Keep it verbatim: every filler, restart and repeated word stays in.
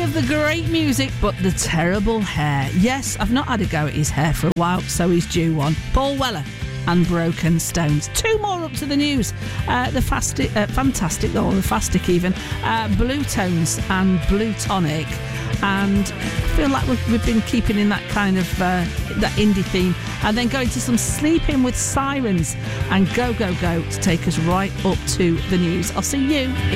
of the great music, but the terrible hair. Yes, I've not had a go at his hair for a while, so he's due one. Paul Weller and Broken Stones. Two more up to the news. Uh, the fastic, uh, fantastic, or the fastic even, uh, Blue Tones and Blue Tonic. And I feel like we've, we've been keeping in that kind of uh, that indie theme, and then going to some Sleeping with Sirens and Go Go Go to take us right up to the news. I'll see you